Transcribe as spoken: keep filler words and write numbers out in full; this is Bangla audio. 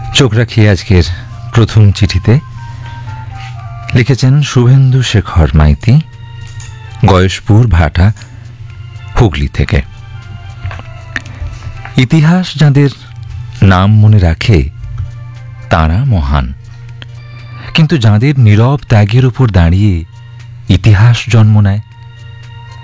চোখ রাখি আজকের প্রথম চিঠিতে। লিখেছেন শুভেন্দু শেখর মাইতি, গয়েশপুর ভাটা, হুগলি থেকে। ইতিহাস যাদের নাম মনে রাখে তারা মহান, কিন্তু যাদের নীরব ত্যাগের উপর দাঁড়িয়ে ইতিহাস জন্ম নেয়